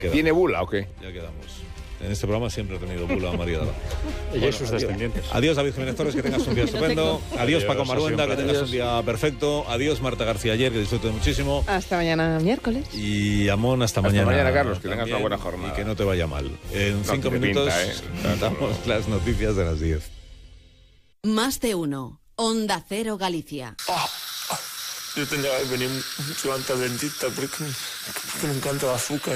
¿Tiene bula o qué? Ya quedamos. En este programa siempre ha tenido bula María Dala. Ella y sus descendientes. Adiós, David Jiménez Torres, que tengas un día estupendo. Adiós, Paco Maruenda, que tengas un día perfecto. Adiós, Marta García Ayer, que disfrutes muchísimo. Hasta mañana miércoles. Y Amón, hasta mañana. Hasta mañana, Carlos, que tengas también, una buena jornada. Y que no te vaya mal. En 5 minutos damos las noticias de las 10. Más de uno. Onda Cero Galicia. Yo tendría que venir mucho antes al dentista porque me encanta el azúcar.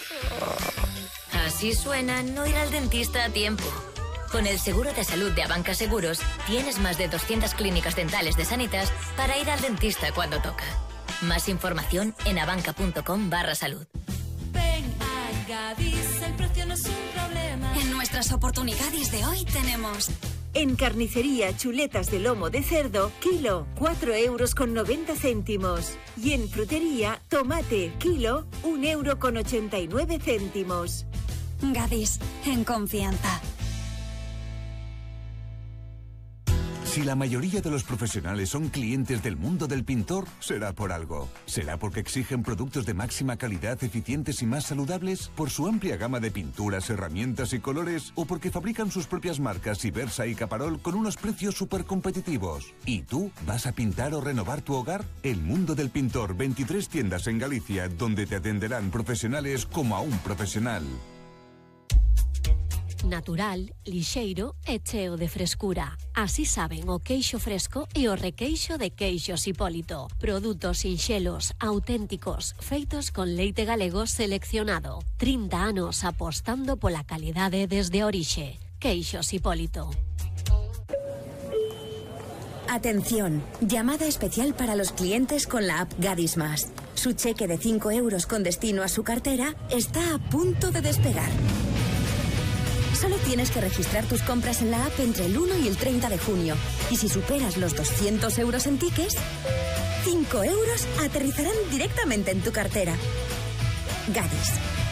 Así suena no ir al dentista a tiempo. Con el seguro de salud de Abanca Seguros tienes más de 200 clínicas dentales de Sanitas para ir al dentista cuando toca. Más información en abanca.com/salud. Ven a Gadis, el precio no es un problema. En nuestras oportunidades de hoy tenemos... En carnicería, chuletas de lomo de cerdo, kilo, 4,90 €. Y en frutería, tomate, kilo, 1,89 €. Gadis, en confianza. Si la mayoría de los profesionales son clientes del mundo del pintor, será por algo. ¿Será porque exigen productos de máxima calidad, eficientes y más saludables? ¿Por su amplia gama de pinturas, herramientas y colores? ¿O porque fabrican sus propias marcas Ibersa y Caparol con unos precios súper competitivos? ¿Y tú vas a pintar o renovar tu hogar? El mundo del pintor, 23 tiendas en Galicia, donde te atenderán profesionales como a un profesional. Natural, lixeiro e cheo de frescura. Así saben o queixo fresco e o requeixo de Queixos Hipólito. Produtos sinxelos, auténticos, feitos con leite galego seleccionado. 30 anos apostando pola calidade desde a orixe. Queixos Hipólito. Atención, llamada especial para los clientes con la app Gadis Más. Su cheque de 5 € con destino a su cartera está a punto de despegar. Solo tienes que registrar tus compras en la app entre el 1 y el 30 de junio. Y si superas los 200 € en tickets, 5 € aterrizarán directamente en tu cartera. Gadis.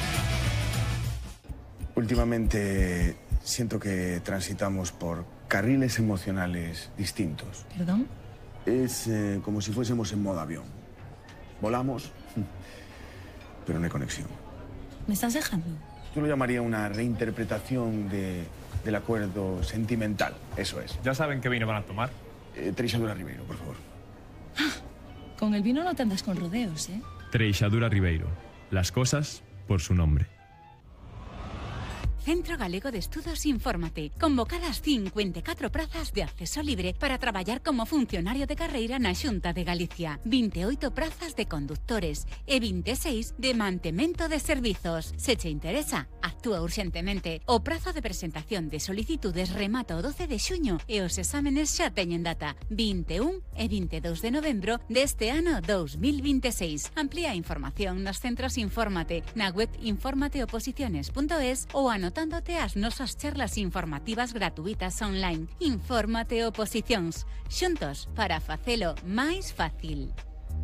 Últimamente siento que transitamos por carriles emocionales distintos. ¿Perdón? Es como si fuésemos en modo avión. Volamos, pero no hay conexión. ¿Me estás dejando? Yo lo llamaría una reinterpretación del acuerdo sentimental, eso es. ¿Ya saben qué vino van a tomar? Treixadura Ribeiro, por favor. Con el vino no te andas con rodeos, ¿eh? Treixadura Ribeiro. Las cosas por su nombre. Centro Galego de Estudos Infórmate. Convocadas 54 prazas de acceso libre para traballar como funcionario de carreira na Xunta de Galicia. 28 prazas de conductores e 26 de mantemento de servizos. Se che interesa, actúa urxentemente. O prazo de presentación de solicitudes remata o 12 de xuño e os exámenes xa teñen data 21 e 22 de novembro deste ano 2026. Amplía a información nos centros Infórmate na web informateoposiciones.es ou anotándote as nosas charlas informativas gratuitas online. Infórmate Oposicións, xuntos para facelo máis fácil.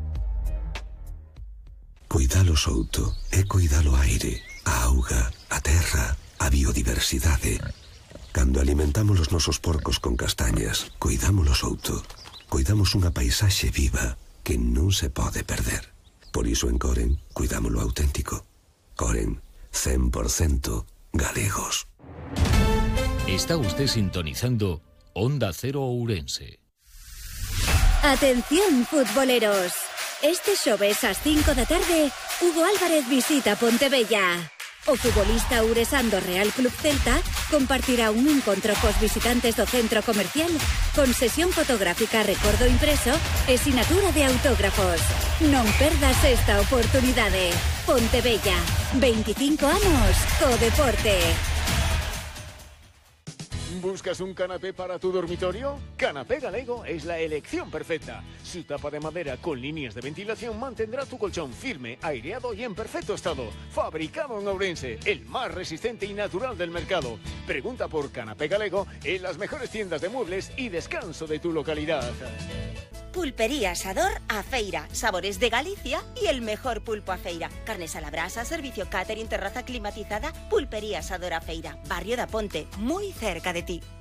Coidalo souto é coidalo aire, a auga, a terra, a biodiversidade. Cando alimentamos os nosos porcos con castañas, coidamos o souto. Coidamos unha paisaxe viva que non se pode perder. Por iso en Coren, cuidámolo auténtico. Coren, 100% galegos. Está usted sintonizando Onda Cero Ourense. Atención, futboleros. Este xoves ás 5 da tarde, Hugo Álvarez visita Pontevella. O futbolista ouresán do Real Club Celta compartirá un encontro cos visitantes do centro comercial con sesión fotográfica, recordo impreso e sinatura de autógrafos. Non perdas esta oportunidade. Pontevella, 25 anos co deporte. ¿Buscas un canapé para tu dormitorio? Canapé Galego es la elección perfecta. Su tapa de madera con líneas de ventilación mantendrá tu colchón firme, aireado y en perfecto estado. Fabricado en Ourense, el más resistente y natural del mercado. Pregunta por Canapé Galego en las mejores tiendas de muebles y descanso de tu localidad. Pulpería Asador a Feira, sabores de Galicia y el mejor pulpo a feira. Carnes a la brasa, servicio catering, terraza climatizada. Pulpería Asador a Feira, barrio da Ponte, muy cerca de ti.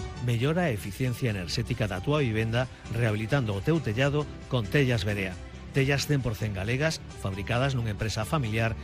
Mellora a eficiencia enerxética da túa vivenda rehabilitando o teu tellado con Tellas Berea. tellas 100% galegas, fabricadas nunha empresa familiar